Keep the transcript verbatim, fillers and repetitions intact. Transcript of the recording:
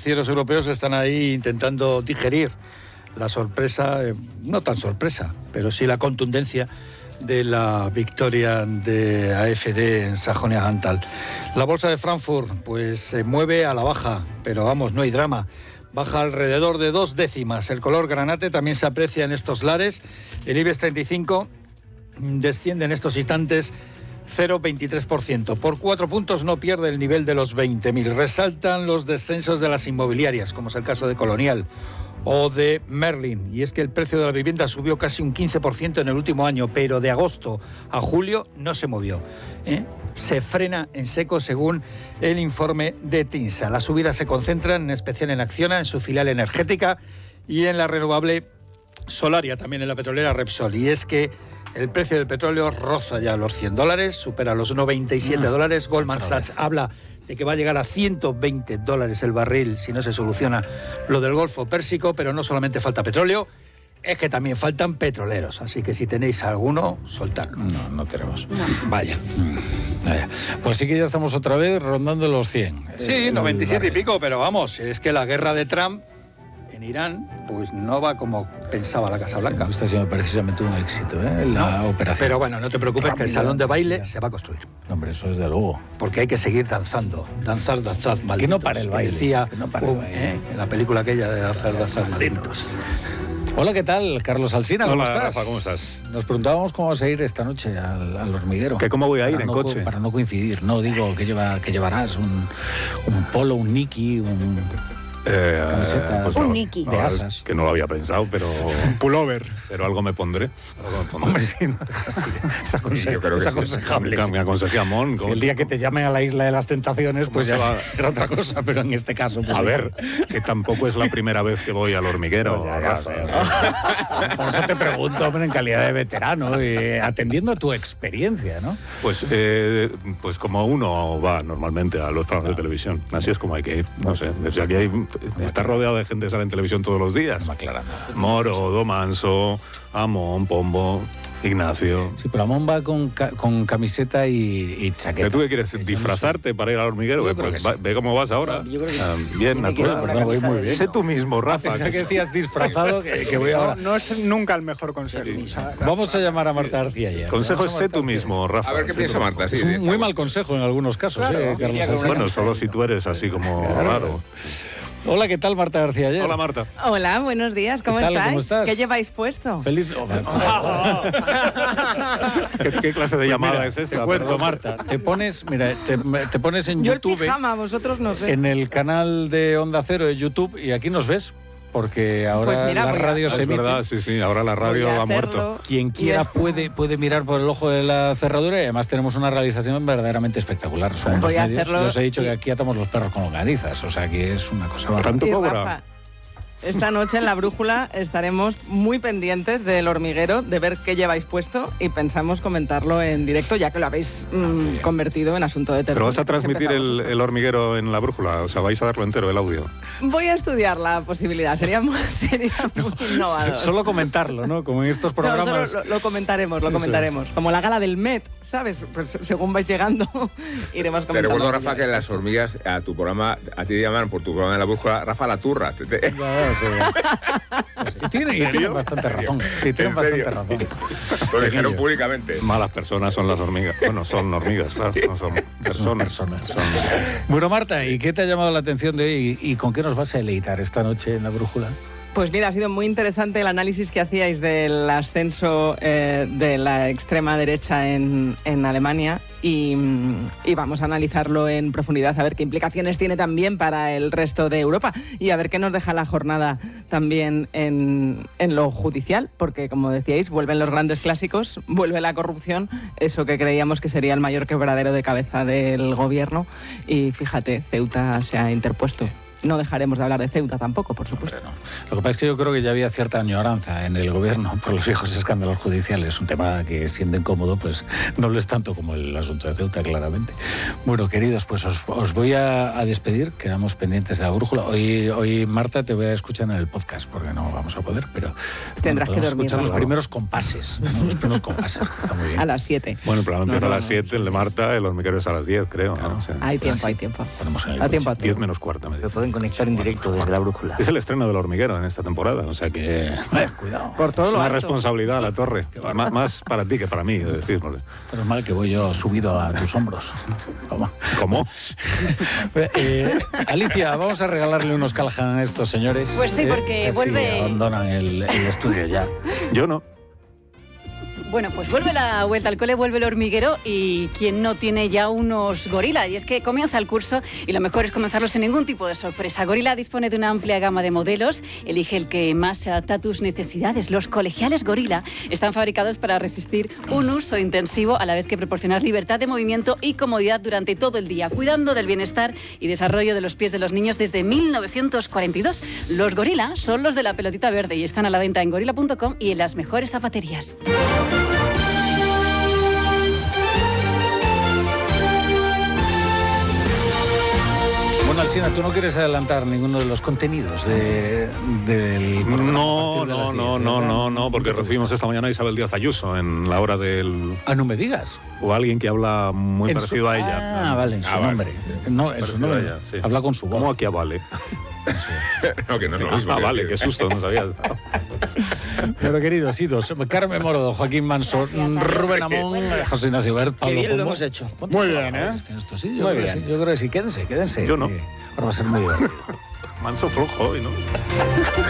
financieros europeos están ahí intentando digerir la sorpresa, eh, no tan sorpresa, pero sí la contundencia de la victoria de A F D en Sajonia-Anhalt. La bolsa de Frankfurt pues se mueve a la baja, pero vamos, no hay drama. Baja alrededor de dos décimas. El color granate también se aprecia en estos lares. El IBEX treinta y cinco desciende en estos instantes cero coma veintitrés por ciento. Por cuatro puntos no pierde el nivel de los veinte mil. Resaltan los descensos de las inmobiliarias, como es el caso de Colonial o de Merlin. Y es que el precio de la vivienda subió casi un quince por ciento en el último año, pero de agosto a julio no se movió, ¿eh? Se frena en seco según el informe de TINSA. Las subidas se concentran en especial en Acciona, en su filial energética y en la renovable Solaria, también en la petrolera Repsol. Y es que el precio del petróleo roza ya los cien dólares, supera los noventa y siete dólares. Goldman Sachs habla de que va a llegar a ciento veinte dólares el barril si no se soluciona lo del Golfo Pérsico, pero no solamente falta petróleo, es que también faltan petroleros, así que si tenéis alguno, soltadlo. No, no tenemos. No. Vaya. Vaya. Pues sí que ya estamos otra vez rondando los cien. Sí, eh, noventa y siete y pico, pero vamos, es que la guerra de Trump en Irán, pues no va como pensaba la Casa Blanca. Sí, está siendo precisamente un éxito, ¿eh? La no, operación. Pero bueno, no te preocupes, rápido, que el salón de baile ya se va a construir. No, hombre, eso es de luego. Porque hay que seguir danzando. Danzar, danzar, malditos. Que no pare el baile. Que decía que no pare un, el baile. ¿eh? En la película aquella de danzar, danzar, malditos. Hola, ¿qué tal? Carlos Alsina, ¿cómo Hola, estás? Rafa, ¿cómo estás? Nos preguntábamos cómo vas a ir esta noche al, al hormiguero. ¿Que cómo voy a ir para en no, coche? Para no coincidir, no, digo, que, lleva, que llevarás un, un polo, un Nike, un... Eh, camiseta, pues un no, Niki no, de asas. Que no lo había pensado, pero... Un pullover. Pero algo me pondré. Algo me pondré. Hombre, sí, no, es así. Es, aconse Sí, yo creo que es sí. aconsejable. Me, me aconsejé a Mon. Si el día que te llamen a la Isla de las Tentaciones, pues ya va? será otra cosa, pero en este caso... Pues a ver, que tampoco es la primera vez que voy al hormiguero. Pues ya, ya, Rafa. ya. Por eso te pregunto, hombre, en calidad de veterano, y atendiendo a tu experiencia, ¿no? Pues, eh, pues como uno va normalmente a los programas de televisión. Así es como hay que ir. No sé, desde aquí hay, está rodeado de gente que sale en televisión todos los días. No me aclara nada. Moro, Domanso, Amón, Pombo, Ignacio. Sí, pero Amón va con, ca con camiseta y, y chaqueta. ¿Que tú qué quieres? Eso ¿Disfrazarte no para ir al hormiguero? Yo Pues, creo que va, sí. Ve cómo vas ahora. Yo creo que ah, bien, me quiero natural. poner una camisa muy de bien. lino. Sé tú mismo, Rafa. Pensaba que que- decías disfrazado, que, que voy No, ahora. no es nunca el mejor consejo. O sea, Vamos a llamar a Marta García ya. Consejo es Vamos a sé Marta tú García. mismo, Rafa. A ver qué sé piensa tú Marta. mismo. Sí, Es un muy mal consejo en algunos casos, Claro, ¿eh, Carlos diría que Alsina? Bueno, solo si tú eres así como raro. Hola, ¿qué tal, Marta García ayer? Hola, Marta. Hola, buenos días, ¿cómo ¿Qué tal? estáis? ¿Cómo estás? ¿Qué lleváis puesto? Feliz... ¿Qué, qué clase de llamada Mira, es esta? Te cuento, Perdón. Marta. Te pones, mira, te, te pones en Yo el YouTube, pijama, vosotros no sé. en el canal de Onda Cero de YouTube, y aquí nos ves, porque ahora Pues mira, la voy a- radio Ah, se es emite. verdad, sí, sí. Ahora la radio Voy a ha hacerlo. muerto. Quien quiera Y esto- puede, puede mirar por el ojo de la cerradura, y además tenemos una realización verdaderamente espectacular. Somos Voy los a medios. hacerlo Yo os he dicho y- que aquí atamos los perros con longanizas, o sea que es una cosa barata. ¿Tanto Y cobra? Rafa, esta noche en La Brújula estaremos muy pendientes del hormiguero, de ver qué lleváis puesto y pensamos comentarlo en directo, ya que lo habéis mm, convertido en asunto de terror. ¿Pero vas a transmitir el, el hormiguero en la brújula? O sea, vais a darlo entero, el audio. Voy a estudiar la posibilidad, sería muy, sería muy innovador. Solo comentarlo, ¿no? Como en estos No, programas. solo lo, lo comentaremos, lo Eso comentaremos. Como la gala del Met, ¿sabes? Pues según vais llegando, iremos Te comentando. recuerdo, Rafa, que las hormigas a tu programa, a ti te llaman por tu programa de La Brújula, Rafa la turra. Te- te- Ya, ya, sí. Y tienen, y tienen bastante razón. Y tienen ¿En bastante serio? razón. Lo dijeron Pequeño. públicamente. Malas personas son las hormigas. Bueno, son hormigas, claro. No son personas. personas. Son- Bueno, Marta, ¿y qué te ha llamado la atención de hoy? ¿Y con qué nos vas a deleitar esta noche en La Brújula? Pues mira, ha sido muy interesante el análisis que hacíais del ascenso eh, de la extrema derecha en, en Alemania y, y vamos a analizarlo en profundidad, a ver qué implicaciones tiene también para el resto de Europa y a ver qué nos deja la jornada también en, en lo judicial, porque como decíais, vuelven los grandes clásicos, vuelve la corrupción, eso que creíamos que sería el mayor quebradero de cabeza del gobierno y fíjate, Ceuta se ha interpuesto. No dejaremos de hablar de Ceuta tampoco, por supuesto. Bueno, lo que pasa es que yo creo que ya había cierta añoranza en el gobierno por los viejos escándalos judiciales. Un tema que, siendo incómodo, pues no lo es tanto como el asunto de Ceuta, claramente. Bueno, queridos, pues os, os voy a, a despedir. Quedamos pendientes de La Brújula. Hoy, hoy, Marta, te voy a escuchar en el podcast, porque no vamos a poder, pero Tendrás bueno, que podemos dormir, escuchar los Rafa. primeros compases. ¿no? Los primeros compases, que está muy bien. A las siete. Bueno, el programa No, empieza no, a las no. siete, el de Marta, el hormiguero es a las diez, creo. ¿no? Claro. O sea, Hay tiempo, sí. hay tiempo. Ponemos en el Da tiempo a coche. todo. diez menos cuarto, me dice. pueden conectar en directo desde la brújula. Es el estreno del Hormiguero en esta temporada, o sea que... Eh, cuidado. Por todo es lo una alto. responsabilidad la torre. Más, más para ti que para mí, es decir. Porque... Pero es mal que voy yo subido a tus hombros. ¿Cómo? ¿Cómo? Eh, Alicia, vamos a regalarle unos Callahan a estos señores. Pues sí, eh, porque casi vuelve- abandonan el, el estudio ya. Yo no. Bueno, pues vuelve la vuelta al cole, vuelve el hormiguero y quien no tiene ya unos Gorila. Y es que comienza el curso y lo mejor es comenzarlo sin ningún tipo de sorpresa. Gorila dispone de una amplia gama de modelos, elige el que más se adapta a tus necesidades. Los colegiales Gorila están fabricados para resistir un uso intensivo a la vez que proporcionar libertad de movimiento y comodidad durante todo el día, cuidando del bienestar y desarrollo de los pies de los niños desde mil novecientos cuarenta y dos. Los Gorila son los de la pelotita verde y están a la venta en gorila punto com y en las mejores zapaterías. Bueno, Alsina, ¿tú no quieres adelantar ninguno de los contenidos de, del programa? No, a partir de no, las no, diez, no, ¿verdad? no, no, porque te recibimos gusta? esta mañana a Isabel Díaz Ayuso en la hora del... Ah, no me digas. O alguien que habla muy En parecido su- a ella. Ah, vale, en su Ah, vale. nombre. No, en su Parecido a nombre. ella, sí. Habla con su voz. ¿Cómo aquí a Vale? No, que no es lo mismo. Ah, quiero vale, decir. qué susto, no sabía. Pero queridos idos, Carmen Morodo, Joaquín Manso, Gracias, adiós. Rubén Amón, José Ignacio Bert, Pablo bien lo Pombo. hemos hecho. ¿Cuánto Muy lleva? bien, ¿eh? Esto sí, yo Muy creo que bien. sí, yo creo que sí. Quédense, quédense. Yo no. que Ahora va a ser muy divertido. Manso flojo hoy, ¿no?